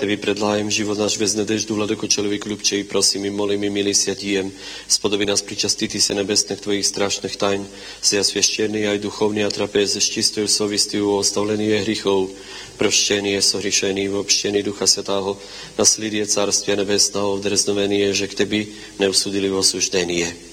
Tebi predlájem život náš bez nadежду, Владыко человек любче, и просим и молим и мили святием, сподоби нас причастити се небесных Твоих страшных тайн, се освященный aj duchovný a trapez, s čistou совестью o ostavlenie hrichov, proštění, sohřešení, v общení Ducha Svätého, naslídie Cárství nebesného, vdrznovenie, že k Tebi neusudili v osúždenie.